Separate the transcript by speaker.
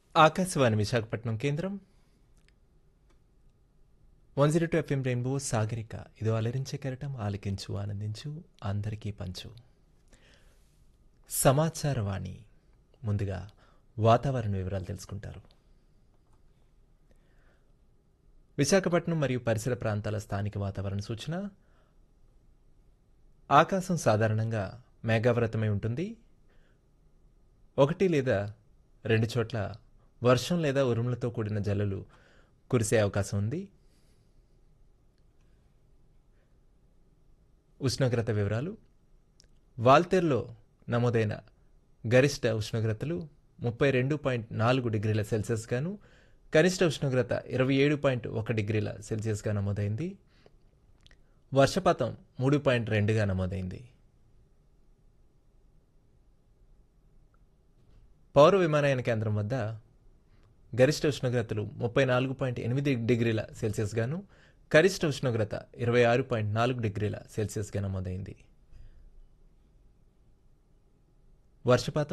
Speaker 1: ఆకాశవాణి విశాఖపట్నం కేంద్రం 102 FM rainbow Sagarika ఇదో అలరించే కెరటం ఆలకించు ఆనందించు అందరికీ పంచు సమాచారవాణి ముందుగా వాతావరణ వివరాలు తెలుసుకుంటారు. విశాఖపట్నం మరియు పరిసర ప్రాంతాల స్థానిక వాతావరణ సూచన. ఆకాశం సాధారణంగా మేఘావృతమై ఉంటుంది. 1 లేదా 2 చోట్ల వర్షం లేదా ఉరుములతో కూడిన జల్లులు కురిసే అవకాశం ఉంది. ఉష్ణోగ్రత వివరాలు. వాల్తేరులో నమోదైన గరిష్ట ఉష్ణోగ్రతలు 32.4 డిగ్రీల సెల్సియస్ గాను, కనిష్ట ఉష్ణోగ్రత 27.1 డిగ్రీల సెల్సియస్గా నమోదైంది. వర్షపాతం 3.2గా నమోదైంది. పౌర విమానయాన కేంద్రం వద్ద గరిష్ట ఉష్ణోగ్రతలు 34.8 డిగ్రీల సెల్సియస్ గాను, కనిష్ట ఉష్ణోగ్రత 26.4 డిగ్రీల సెల్సియస్గా నమోదైంది. వర్షపాతం